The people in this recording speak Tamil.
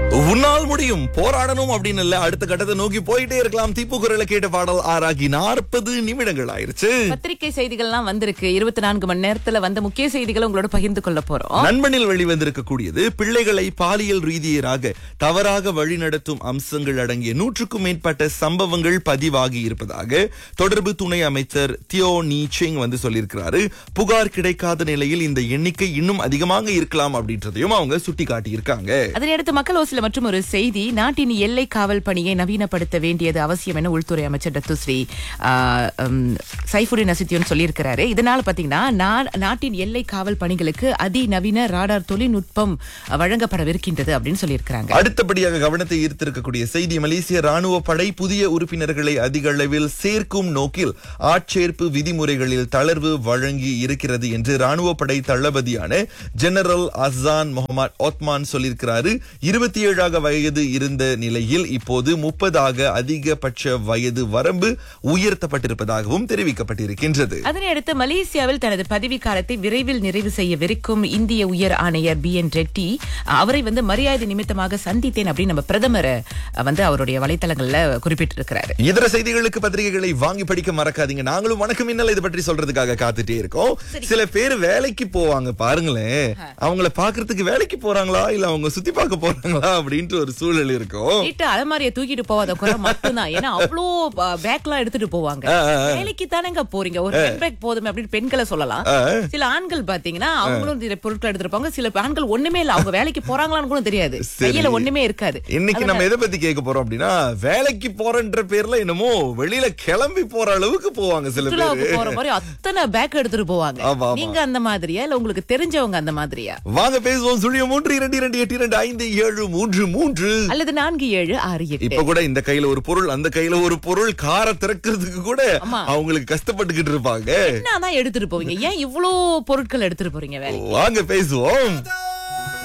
உன்னால் முடியும் போராடணும் அப்படின்னு இல்ல, அடுத்த கட்டத்தை நோக்கி போயிட்டே இருக்கலாம். தீப்பு குரலை கேட்ட பாடல் ஆறாகி 40 நிமிடங்கள் ஆயிருச்சு. பத்திரிகை செய்திகள்லாம் வந்திருக்கு. 24 மணி நேரத்துல வந்த முக்கிய செய்திகளை உங்களோட பகிர்ந்து கொள்ள போறோம். நண்பனில் வெளிவந்திருக்கக்கூடியது பிள்ளைகளை பாலியல் ரீதியராக தவறாக வழிநடத்தும் அம்சங்கள் அடங்கிய 100க்கும் மேற்பட்ட சம்பவங்கள் பதிவாகி இருப்பதாக தொடர்பு துணை அமைச்சர் தியோ நீ சிங் சொல்லியிருக்கிறாரு. புகார் கிடைக்காத நிலையில் இந்த எண்ணிக்கை இன்னும் அதிகமாக இருக்கலாம் அப்படின்றதையும் அவங்க சுட்டி காட்டியிருக்காங்க. அதனையடுத்து மக்கள் ஓசில மற்றும் ஒரு செய்தி, நாட்டின் எல்லை காவல் பணியை நவீனப்படுத்த வேண்டியது அவசியம் என உள்துறை அமைச்சர் டத்துஸ்ரீ சைஃபுடின் அசித்தியோன் சொல்லியிருக்கிறாரு. இதனால பாத்தீங்கன்னா நாட்டின் எல்லை காவல் பணிகளுக்கு அதிநவீன ராடார் தொழில்நுட்பம் வழங்கப்படவிருக்கின்றது அப்படின்னு சொல்லியிருக்காங்க. அடுத்தபடியாக கவனத்தை ஈர்த்திருக்கக்கூடிய செய்தி, மலேசிய ராணுவ படை புதிய உறுப்பினர்களை அதிக அளவில் சேர்க்கும் நோக்கில் ஆட்சேர்ப்பு விதிமுறைகளில் தளர்வு வழங்கி இருக்கிறது என்று ராணுவ படை தளபதியான ஜெனரல் அசான் முகமது ஒத்மான் சொல்லியிருக்கிறாரு. 27 வயது இருந்த நிலையில் இப்போது 30 அதிகபட்ச வயது வரம்பு உயர்த்தப்பட்டிருப்பதாகவும் தெரிவிக்கப்பட்டிருக்கின்றது. அதனையடுத்து மலேசியாவில் தனது பதவி காலத்தை விரைவில் நிறைவு செய்யவிருக்கும் இந்திய உயர் ஆணையர் BN ரெட்டி அவரை மரியாதை நிமித்தமாக சந்தித்தேன் அப்படின்னு நம்ம பிரதமர் அவருடைய வலைத்தளங்கள்ல குறிப்பிட்டிருக்கிறாரு. இதர செய்திகளுக்கு பத்திரிகைகளை வாங்கி படிக்க மறக்காதீங்க. நாங்களும் வணக்கம் இன்னல் இதை பற்றி சொல்றதுக்காக காத்துட்டே இருக்கோம். சில பேர் வேலைக்கு போவாங்க பாருங்களேன், அவங்கள பாக்குறதுக்கு வேலைக்கு போறாங்களா இல்ல அவங்க சுத்தி பார்க்க போறாங்களா அப்படின்ட்டு ஒரு சூழல் இருக்கும். வீட்டு அலமாரியை தூக்கிட்டு போவாத குறை மட்டும்தான். ஏன்னா அவ்வளோ பேக்லாம் எடுத்துட்டு போவாங்க. வேலைக்கு தானேங்க போறீங்க, ஒரு பேக் போதுமே அப்படின்னு பெண்களை சொல்லலாம். சில ஆண்கள் பாத்தீங்கன்னா அவங்களும் பொருட்கள் எடுத்துட்டு போவாங்க. சில ஆண்கள் ஒண்ணுமே இல்ல, அவங்க வேலைக்கு போறாங்களான்னு கூட தெரியாது, கையில ஒண்ணுமே இருக்காது. இன்னைக்கு நம்ம எதை பத்தி கேட்க போறோம் அப்படின்னா, வேலைக்கு போறன்ற பேர்ல என்னமோ வெளியில கிளம்பி போற அளவுக்கு போவாங்க. சில பேர் போற மாதிரி அத்தனை பேக் எடுத்துட்டு போவாங்க. நீங்க அந்த மாதிரியா இல்ல உங்களுக்கு தெரிஞ்சவங்க அந்த மாதிரியா? வாங்க பேசுவோம். 322282733 அல்லது 4768. இப்ப கூட இந்த கையில ஒரு பொருள், அந்த கையில ஒரு பொருள், காரை திறக்கிறதுக்கு கூட அவங்களுக்கு கஷ்டப்பட்டுக்கிட்டு இருப்பாங்க. என்னதான் எடுத்துட்டு போவீங்க? ஏன் இவ்வளவு பொருட்கள் எடுத்துட்டு போறீங்க வேலைக்கு? வாங்க பேசுவோம்.